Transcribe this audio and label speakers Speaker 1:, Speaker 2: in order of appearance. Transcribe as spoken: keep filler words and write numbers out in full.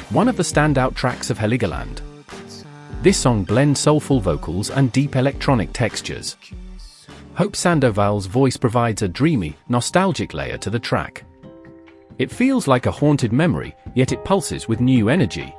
Speaker 1: one of the standout tracks of Heligoland. This song blends soulful vocals and deep electronic textures. Hope Sandoval's voice provides a dreamy, nostalgic layer to the track. It feels like a haunted memory, yet it pulses with new energy.